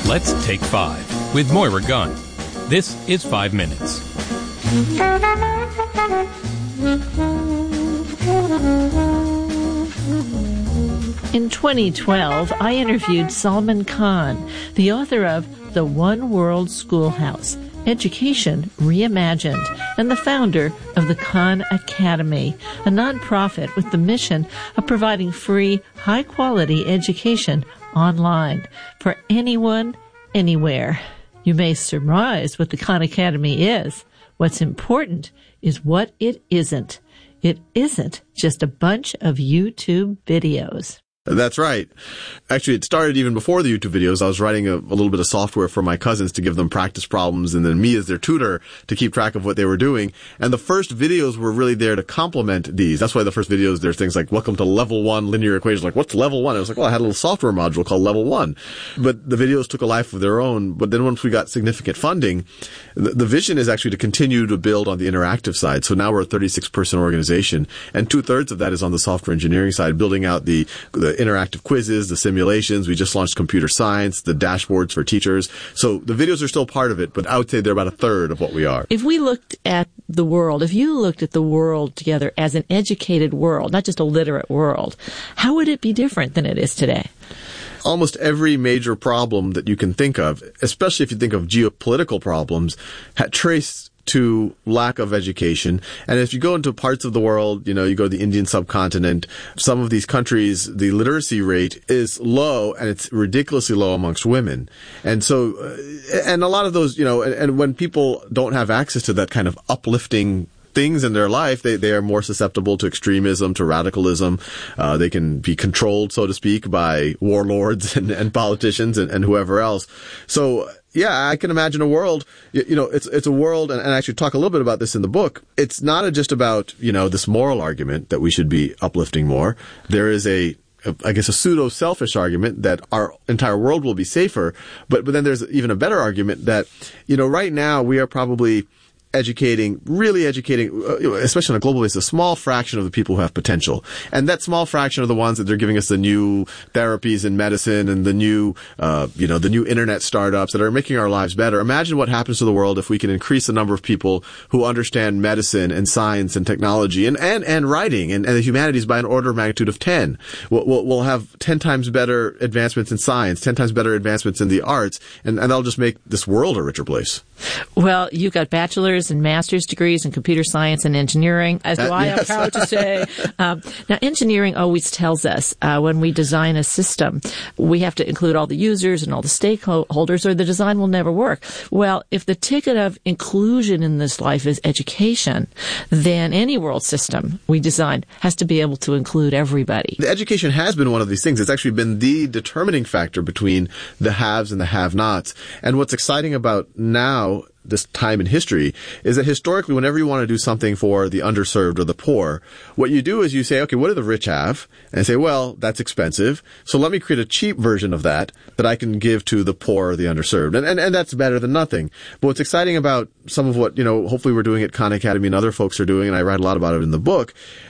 Let's Take 5 with Moira Gunn. This is 5 Minutes. In 2012, I interviewed Salman Khan, the author of The One World Schoolhouse, Education Reimagined, and the founder of the Khan Academy, a nonprofit with the mission of providing free, high-quality education online for anyone, anywhere. You may surmise what the Khan Academy is. What's important is what it isn't. It isn't just a bunch of YouTube videos. That's right. Actually, it started even before the YouTube videos. I was writing a little bit of software for my cousins to give them practice problems, and then me as their tutor to keep track of what they were doing. And the first videos were really there to complement these. That's why the first videos, there's things like, welcome to level 1 linear equations. Like, what's level 1? I was like, well, I had a little software module called level 1. But the videos took a life of their own. But then once we got significant funding, the vision is actually to continue to build on the interactive side. So now we're a 36-person organization, and 2/3 of that is on the software engineering side, building out the interactive quizzes, the simulations. We just launched computer science, the dashboards for teachers. So the videos are still part of it, but I would say they're about 1/3 of what we are. If we looked at the world, if you looked at the world together as an educated world, not just a literate world, how would it be different than it is today? Almost every major problem that you can think of, especially if you think of geopolitical problems, traced to lack of education. And if you go into parts of the world, you go to the Indian subcontinent, some of these countries, the literacy rate is low, and it's ridiculously low amongst women. And so, and a lot of those, and when people don't have access to that kind of uplifting things in their life, they are more susceptible to extremism, to radicalism. They can be controlled, so to speak, by warlords and politicians and whoever else. So, yeah, I can imagine a world, it's a world, and I actually talk a little bit about this in the book. It's not just about, this moral argument that we should be uplifting more. There is a pseudo-selfish argument that our entire world will be safer. But then there's even a better argument that, right now we are probably really educating, especially on a global basis, a small fraction of the people who have potential. And that small fraction are the ones that they're giving us the new therapies in medicine and the new internet startups that are making our lives better. Imagine what happens to the world if we can increase the number of people who understand medicine and science and technology and writing and the humanities by an order of magnitude of 10. We'll have 10 times better advancements in science, 10 times better advancements in the arts, and that'll just make this world a richer place. Well, you've got bachelor's and master's degrees in computer science and engineering, as do I, yes. I'm proud to say. Now, engineering always tells us when we design a system, we have to include all the users and all the stakeholders, or the design will never work. Well, if the ticket of inclusion in this life is education, then any world system we design has to be able to include everybody. The education has been one of these things. It's actually been the determining factor between the haves and the have-nots. And what's exciting about now, this time in history, is that historically, whenever you want to do something for the underserved or the poor, what you do is you say, okay, what do the rich have? And say, well, that's expensive, so let me create a cheap version of that I can give to the poor or the underserved. And that's better than nothing. But what's exciting about some of what, hopefully we're doing at Khan Academy and other folks are doing, and I write a lot about it in the book,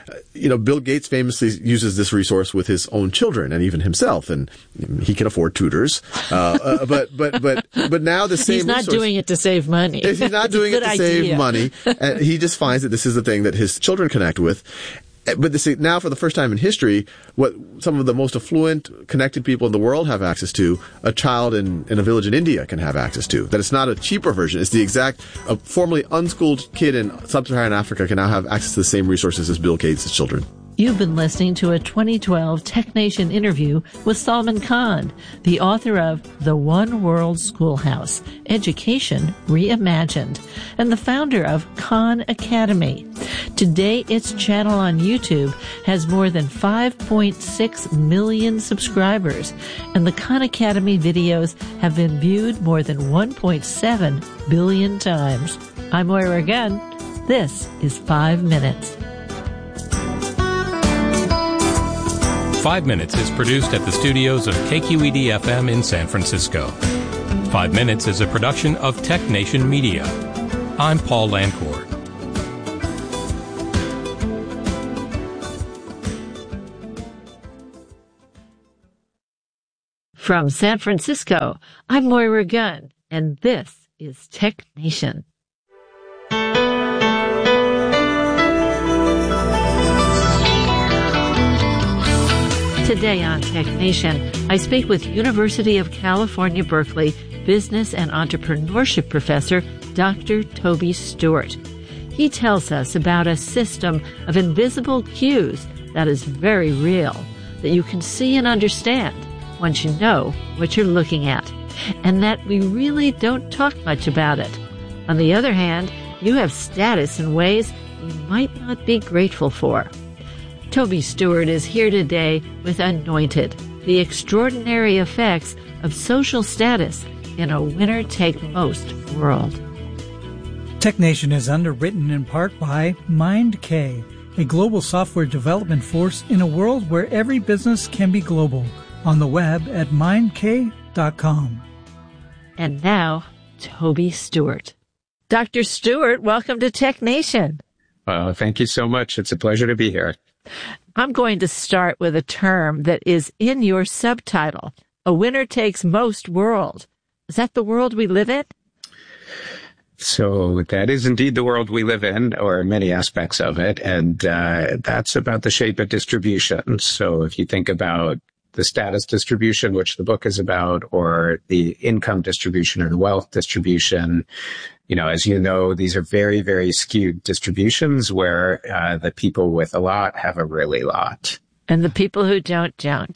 Bill Gates famously uses this resource with his own children and even himself, and he can afford tutors. But now the same He's not doing it to save money. He's not doing it to save money. And he just finds that this is the thing that his children connect with. But now, for the first time in history, what some of the most affluent, connected people in the world have access to, a child in a village in India can have access to. That it's not a cheaper version. It's the exact, a formerly unschooled kid in sub-Saharan Africa can now have access to the same resources as Bill Gates' children. You've been listening to a 2012 TechNation interview with Salman Khan, the author of The One World Schoolhouse, Education Reimagined, and the founder of Khan Academy. Today, its channel on YouTube has more than 5.6 million subscribers, and the Khan Academy videos have been viewed more than 1.7 billion times. I'm Moira Gunn. This is 5 Minutes. 5 Minutes is produced at the studios of KQED-FM in San Francisco. 5 Minutes is a production of TechNation Media. I'm Paul Lancourt. From San Francisco, I'm Moira Gunn, and this is Tech Nation. Today on Tech Nation, I speak with University of California, Berkeley business and entrepreneurship professor, Dr. Toby Stewart. He tells us about a system of invisible cues that is very real, that you can see and understand once you know what you're looking at, and that we really don't talk much about it. On the other hand, you have status in ways you might not be grateful for. Toby Stewart is here today with Anointed, the extraordinary effects of social status in a winner-take-most world. Tech Nation is underwritten in part by MindK, a global software development force in a world where every business can be global. On the web at mindk.com. And now, Toby Stewart. Dr. Stewart, welcome to Tech Nation. Thank you so much. It's a pleasure to be here. I'm going to start with a term that is in your subtitle, A Winner Takes Most World. Is that the world we live in? So that is indeed the world we live in, or many aspects of it. And that's about the shape of distribution. So if you think about the status distribution, which the book is about, or the income distribution or the wealth distribution, as you know, these are very, very skewed distributions where the people with a lot have a really lot. And the people who don't.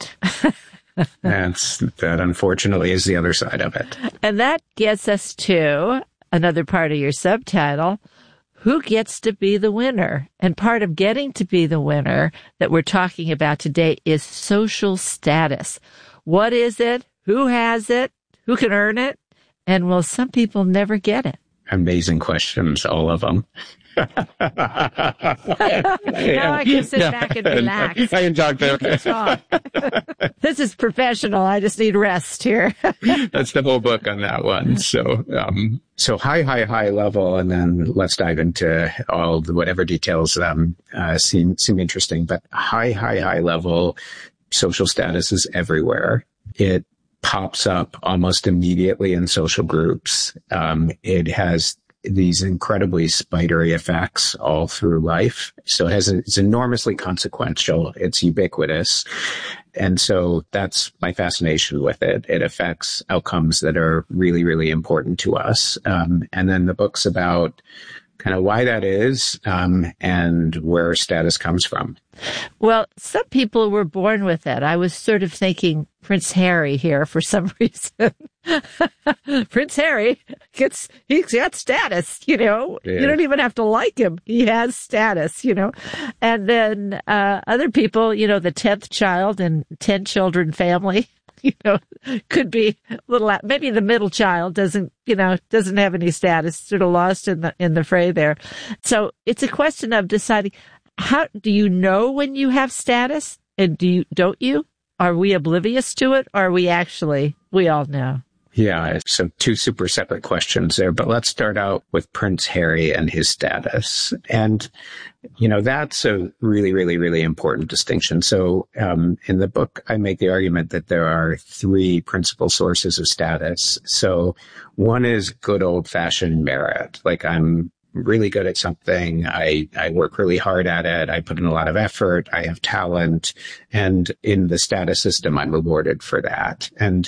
That unfortunately is the other side of it. And that gets us to another part of your subtitle, who gets to be the winner? And part of getting to be the winner that we're talking about today is social status. What is it? Who has it? Who can earn it? And will some people never get it? Amazing questions, all of them. Now I can sit back and relax. I can talk there. This is professional. I just need rest here. That's the whole book on that one. So high level, and then let's dive into all the whatever details seem interesting. But high level, social status is everywhere. It pops up almost immediately in social groups. It has these incredibly spidery effects all through life. So it's enormously consequential. It's ubiquitous. And so that's my fascination with it. It affects outcomes that are really, really important to us. And then the book's about kind of why that is, and where status comes from. Well, some people were born with it. I was sort of thinking Prince Harry here for some reason. Prince Harry he's got status, Yeah. You don't even have to like him. He has status, And then other people, the 10th child in 10 children family, could be a little, maybe the middle child doesn't have any status, sort of lost in the fray there. So it's a question of deciding, how do you know when you have status, and don't you? Are we oblivious to it? Or are we all know? Yeah, so two super separate questions there, but let's start out with Prince Harry and his status. And, that's a really, really, really important distinction. So, in the book, I make the argument that there are three principal sources of status. So one is good old fashioned merit. Like I'm really good at something. I work really hard at it. I put in a lot of effort. I have talent. And in the status system, I'm rewarded for that. And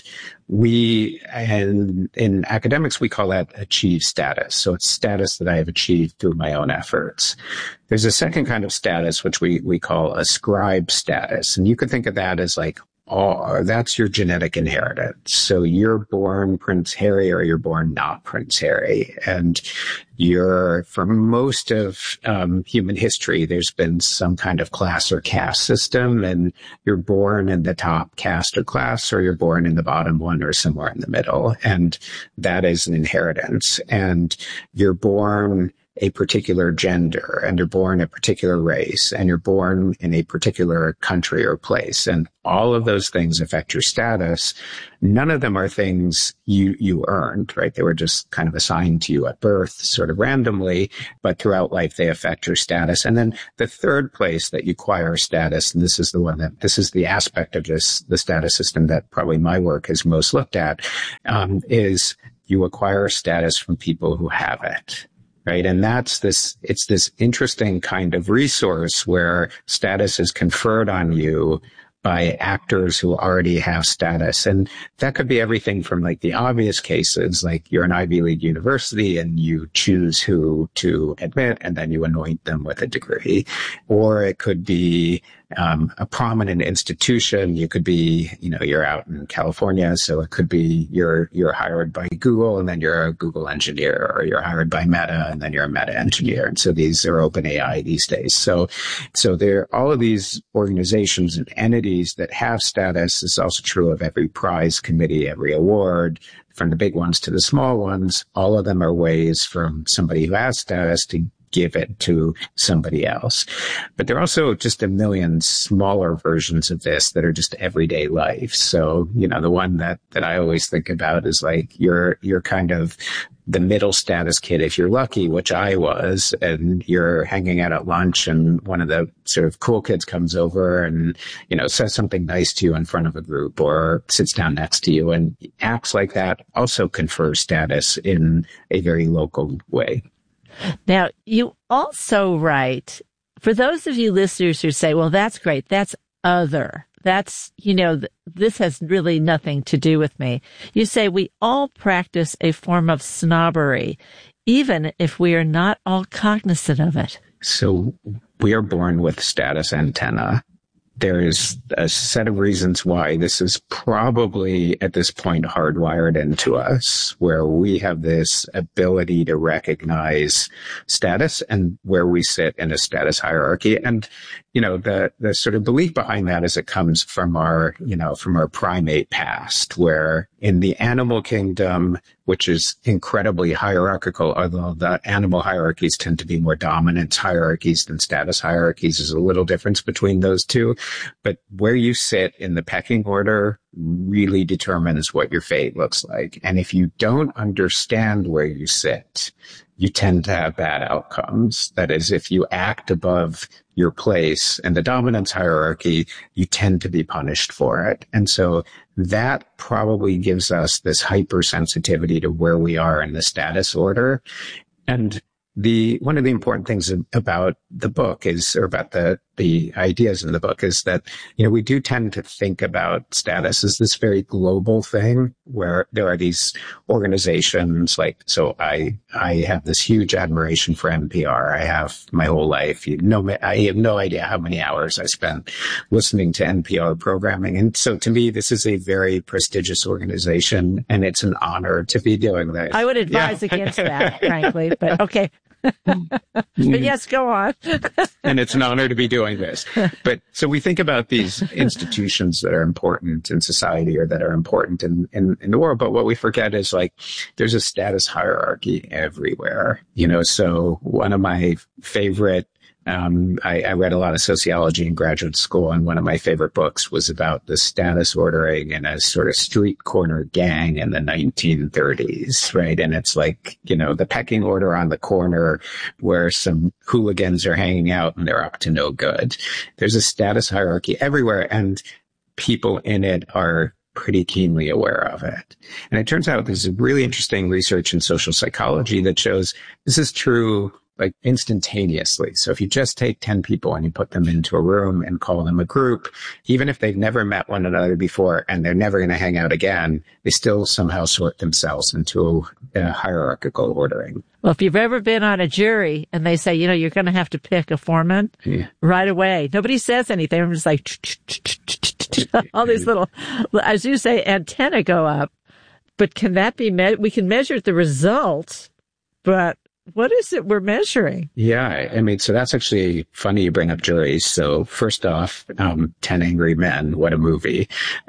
in academics, we call that achieved status. So it's status that I have achieved through my own efforts. There's a second kind of status, which we call ascribed status. And you could think of that as like, that's your genetic inheritance. So you're born Prince Harry or you're born not Prince Harry. And for most of human history, there's been some kind of class or caste system, and you're born in the top caste or class, or you're born in the bottom one or somewhere in the middle. And that is an inheritance. And you're born a particular gender, and you're born a particular race, and you're born in a particular country or place. And all of those things affect your status. None of them are things you earned, right? They were just kind of assigned to you at birth, sort of randomly, but throughout life, they affect your status. And then the third place that you acquire status, and this is the aspect of the status system that probably my work has most looked at, is you acquire status from people who have it. Right. And it's this interesting kind of resource where status is conferred on you by actors who already have status. And that could be everything from like the obvious cases, like you're an Ivy League university and you choose who to admit and then you anoint them with a degree. Or it could be a prominent institution. You could be, you're out in California. So it could be you're hired by Google and then you're a Google engineer, or you're hired by Meta and then you're a Meta engineer. And so these are OpenAI these days. So there are all of these organizations and entities that have status. It's also true of every prize committee, every award, from the big ones to the small ones. All of them are ways from somebody who has status to give it to somebody else. But there are also just a million smaller versions of this that are just everyday life. So, the one that I always think about is like you're kind of the middle status kid, if you're lucky, which I was, and you're hanging out at lunch and one of the sort of cool kids comes over and, says something nice to you in front of a group or sits down next to you, and acts like that also confers status in a very local way. Now, you also write, for those of you listeners who say, well, that's great, that's other, that's, this has really nothing to do with me. You say we all practice a form of snobbery, even if we are not all cognizant of it. So we are born with status antenna. There is a set of reasons why this is probably at this point hardwired into us, where we have this ability to recognize status and where we sit in a status hierarchy. And, the sort of belief behind that is it comes from our primate past, where in the animal kingdom, which is incredibly hierarchical, although the animal hierarchies tend to be more dominance hierarchies than status hierarchies. There's a little difference between those two. But where you sit in the pecking order really determines what your fate looks like. And if you don't understand where you sit, you tend to have bad outcomes. That is, if you act above your place in the dominance hierarchy, you tend to be punished for it. And so that probably gives us this hypersensitivity to where we are in the status order. And one of the important things about the book is, or about the ideas in the book, is that, we do tend to think about status as this very global thing where there are these organizations so I have this huge admiration for NPR. I have my whole life. I have no idea how many hours I spent listening to NPR programming. And so to me, this is a very prestigious organization and it's an honor to be doing this. I would advise against that, frankly, but okay. But yes, go on. And it's an honor to be doing this. But so we think about these institutions that are important in society or that are important in the world. But what we forget is there's a status hierarchy everywhere. So one of my favorite I read a lot of sociology in graduate school, and one of my favorite books was about the status ordering in a sort of street corner gang in the 1930s, right? And it's the pecking order on the corner where some hooligans are hanging out and they're up to no good. There's a status hierarchy everywhere, and people in it are pretty keenly aware of it. And it turns out there's really interesting research in social psychology that shows this is true instantaneously. So if you just take 10 people and you put them into a room and call them a group, even if they've never met one another before and they're never going to hang out again, they still somehow sort themselves into a hierarchical ordering. Well, if you've ever been on a jury and they say, you're going to have to pick a foreman right away, nobody says anything. I'm just all these little, as you say, antennae go up. But can that be we can measure the result, but what is it we're measuring? Yeah, I mean, so that's actually funny you bring up juries. So first off, 10 Angry Men, what a movie.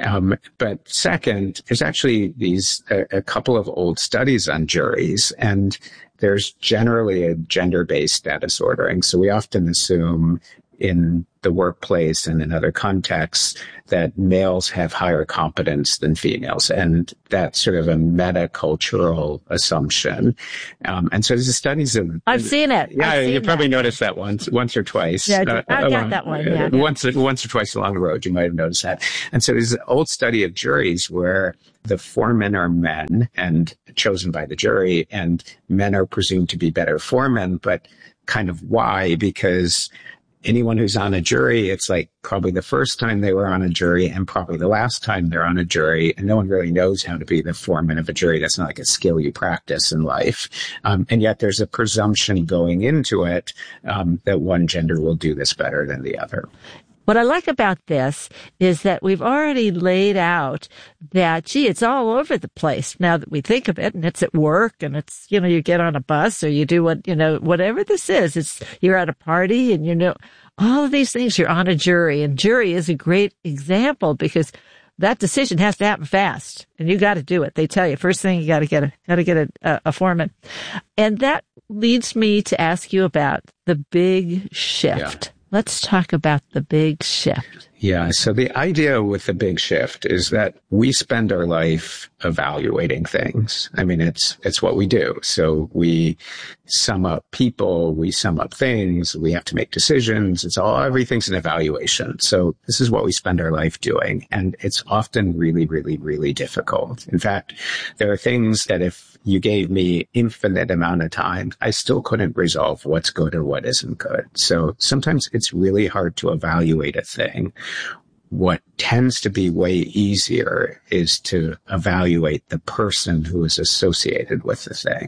But second, there's actually a couple of old studies on juries, and there's generally a gender-based status ordering. So we often assume in the workplace and in other contexts that males have higher competence than females. And that's sort of a meta-cultural assumption. And so there's studies of... I've seen it. Yeah, you probably noticed that once or twice. Yeah, I got that one. Yeah. Once or twice along the road, you might have noticed that. And so there's an old study of juries where the foremen are men and chosen by the jury, and men are presumed to be better foremen, but kind of why? Because anyone who's on a jury, it's like probably the first time they were on a jury and probably the last time they're on a jury, and no one really knows how to be the foreman of a jury. That's not like a skill you practice in life. And yet there's a presumption going into it that one gender will do this better than the other. What I like about this is that we've already laid out that, gee, it's all over the place now that we think of it, and it's at work, and it's, you get on a bus or you do whatever this is. You're at a party and all of these things, you're on a jury, and jury is a great example because that decision has to happen fast and you got to do it. They tell you first thing you got to get a foreman. And that leads me to ask you about the big shift. Yeah. Let's talk about the big shift. Yeah. So the idea with the big shift is that we spend our life evaluating things. I mean, it's what we do. So we sum up people, we sum up things, we have to make decisions. Everything's an evaluation. So this is what we spend our life doing. And it's often really, really, really difficult. In fact, there are things that if you gave me infinite amount of time, I still couldn't resolve what's good or what isn't good. So sometimes it's really hard to evaluate a thing. What tends to be way easier is to evaluate the person who is associated with the thing.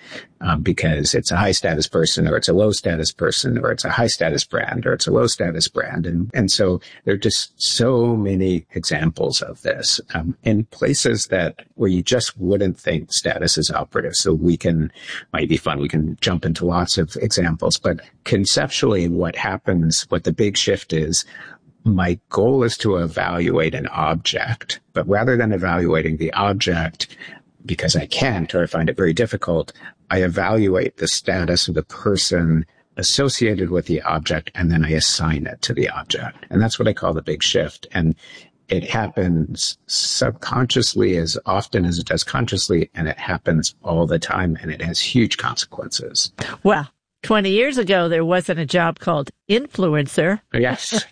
Because it's a high status person or it's a low status person or it's a high status brand or it's a low status brand. And so there are just so many examples of this in places where you just wouldn't think status is operative. So might be fun. We can jump into lots of examples, but conceptually what the big shift is, my goal is to evaluate an object, but rather than evaluating the object, because I can't or I find it very difficult, I evaluate the status of the person associated with the object, and then I assign it to the object. And that's what I call the big shift. And it happens subconsciously as often as it does consciously, and it happens all the time, and it has huge consequences. Well, 20 years ago, there wasn't a job called influencer. Yes.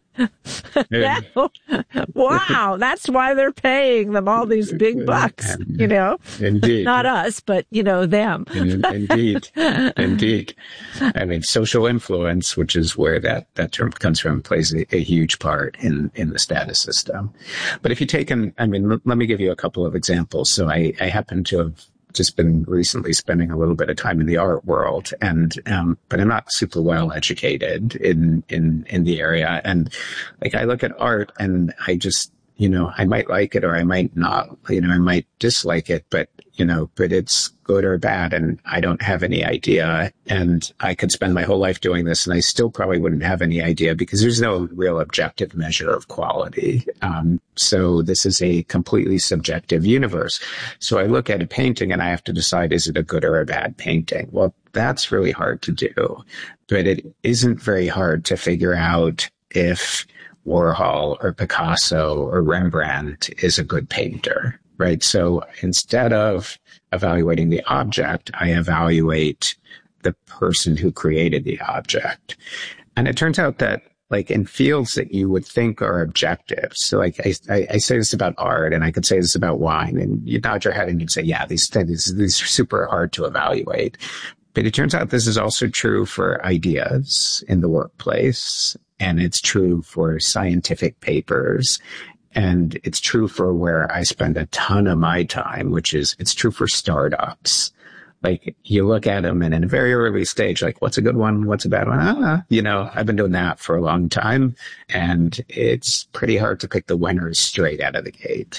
Wow, that's why they're paying them all these big bucks, Indeed. Not us, but, them. Indeed. I mean, social influence, which is where that term comes from, plays a huge part in the status system. But if you let me give you a couple of examples. So I happen to have just been recently spending a little bit of time in the art world, but I'm not super well educated in the area. And I look at art and I just, I might like it or I might not, I might dislike it, but it's good or bad and I don't have any idea. And I could spend my whole life doing this and I still probably wouldn't have any idea because there's no real objective measure of quality. So this is a completely subjective universe. So I look at a painting and I have to decide, is it a good or a bad painting? Well, that's really hard to do, but it isn't very hard to figure out if Warhol or Picasso or Rembrandt is a good painter, right? So instead of evaluating the object, I evaluate the person who created the object. And it turns out that in fields that you would think are objective. So I say this about art and I could say this about wine and you'd nod your head and you'd say, yeah, these are super hard to evaluate. But it turns out this is also true for ideas in the workplace. And it's true for scientific papers. And it's true for where I spend a ton of my time, it's true for startups. You look at them and in a very early stage, what's a good one? What's a bad one? I've been doing that for a long time and it's pretty hard to pick the winners straight out of the gate.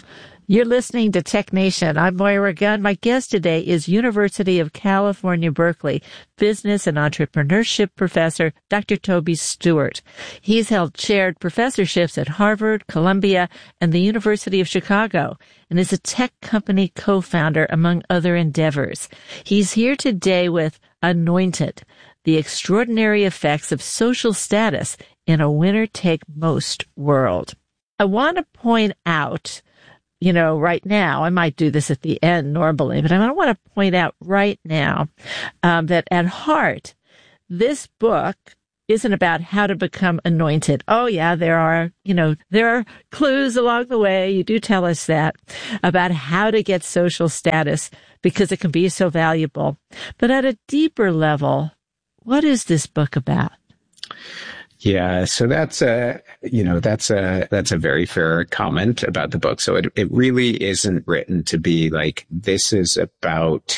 You're listening to Tech Nation. I'm Moira Gunn. My guest today is University of California, Berkeley business and entrepreneurship professor, Dr. Toby Stewart. He's held chaired professorships at Harvard, Columbia, and the University of Chicago, and is a tech company co-founder, among other endeavors. He's here today with Anointed, the extraordinary effects of social status in a winner-take-most world. I want to point out, right now, I might do this at the end normally, but I want to point out right now that at heart, this book isn't about how to become anointed. Oh yeah, there are clues along the way. You do tell us that about how to get social status because it can be so valuable. But at a deeper level, what is this book about? Yeah, so that's a very fair comment about the book. So it really isn't written to be like, this is about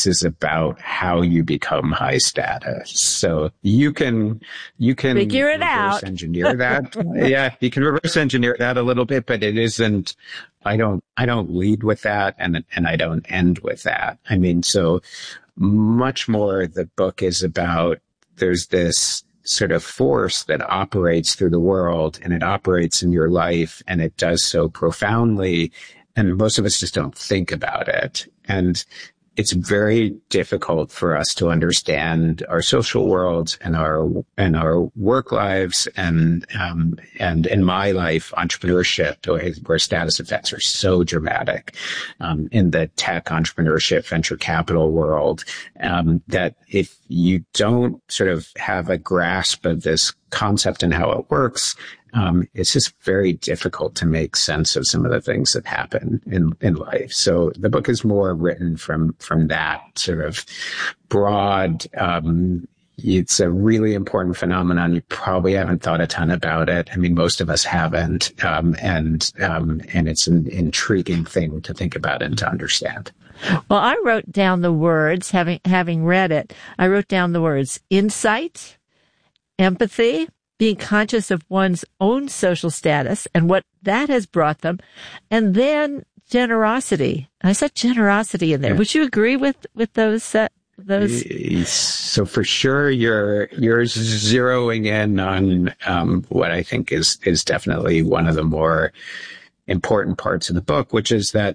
how you become high status. So you can figure it out. Engineer that. Yeah, you can reverse engineer that a little bit, but it isn't. I don't lead with that, and I don't end with that. I mean, so much more the book is about. There's this sort of force that operates through the world, and it operates in your life, and it does so profoundly, and most of us just don't think about it. And it's very difficult for us to understand our social worlds and our work lives and in my life, entrepreneurship, where status effects are so dramatic in the tech entrepreneurship venture capital world, that if you don't sort of have a grasp of this concept and how it works, it's just very difficult to make sense of some of the things that happen in life. So the book is more written from that sort of broad, it's a really important phenomenon. You probably haven't thought a ton about it. I mean, most of us haven't. And it's an intriguing thing to think about and to understand. Well, I wrote down the words, having read it, I wrote down the words insight, empathy, being conscious of one's own social status and what that has brought them, and then generosity. I said generosity in there. Yeah. Would you agree with those? Those? So for sure, you're zeroing in on what I think is definitely one of the more important parts of the book, which is that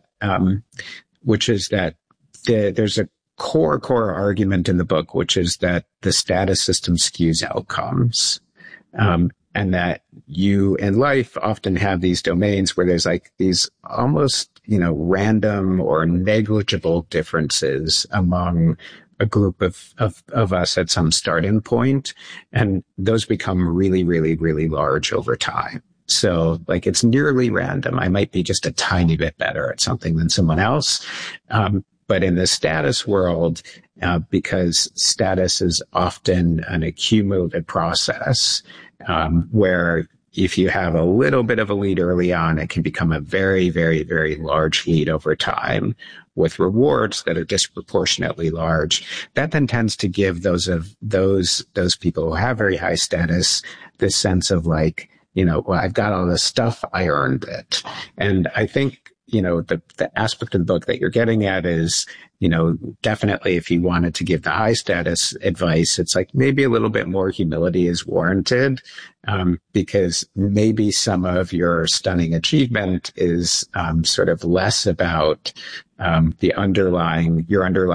there's a core argument in the book, which is that the status system skews outcomes. And that you in life often have these domains where there's like these almost, random or negligible differences among a group of us at some starting point. And those become really, really, really large over time. So like it's nearly random. I might be just a tiny bit better at something than someone else. But in the status world, because status is often an accumulated process, where if you have a little bit of a lead early on, it can become a very, very, very large lead over time with rewards that are disproportionately large. That then tends to give those people who have very high status this sense of like, well, I've got all this stuff, I earned it. And I think, the aspect of the book that you're getting at is, definitely if you wanted to give the high status advice, it's like maybe a little bit more humility is warranted, because maybe some of your stunning achievement is sort of less about your underlying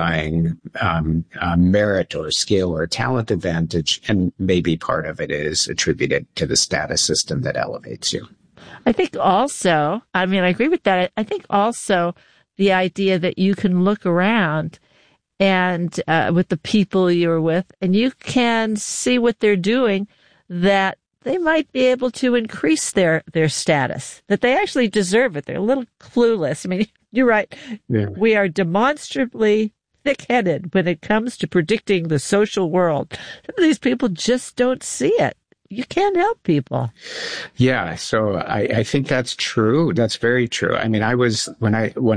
merit or skill or talent advantage, and maybe part of it is attributed to the status system that elevates you. I think also, I agree with that. I think also the idea that you can look around and with the people you're with, and you can see what they're doing, that they might be able to increase their status, that they actually deserve it. They're a little clueless. You're right. Yeah. We are demonstrably thick-headed when it comes to predicting the social world. Some of these people just don't see it. You can't help people. Yeah. So I think that's true. That's very true. I was, when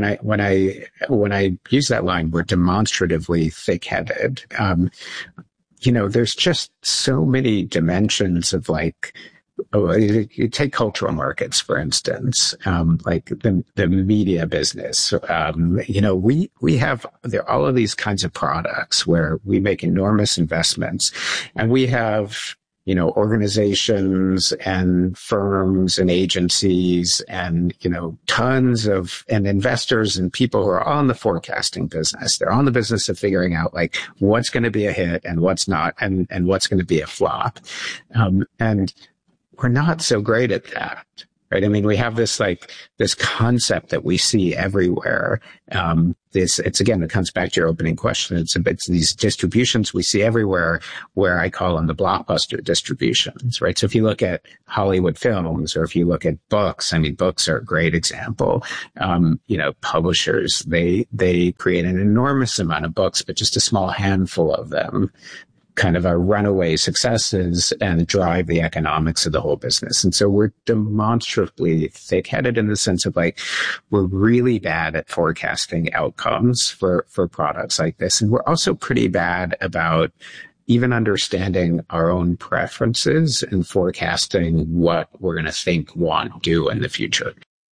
I use that line, we're demonstratively thick-headed. There's just so many dimensions of like you take cultural markets, for instance, like the media business. We have all of these kinds of products where we make enormous investments, and we have, organizations and firms and agencies and, tons of, and investors and people who are on the forecasting business. They're on the business of figuring out like what's going to be a hit and what's not, and what's going to be a flop. And we're not so great at that. Right. I mean, we have this concept that we see everywhere. It comes back to your opening question. It's these distributions we see everywhere, where I call them the blockbuster distributions, right? So if you look at Hollywood films, or if you look at books, I mean, books are a great example. Publishers, they create an enormous amount of books, but just a small handful of them kind of are runaway successes and drive the economics of the whole business. And so we're demonstrably thick-headed in the sense of like, we're really bad at forecasting outcomes for products like this. And we're also pretty bad about even understanding our own preferences and forecasting what we're going to think, want, do in the future.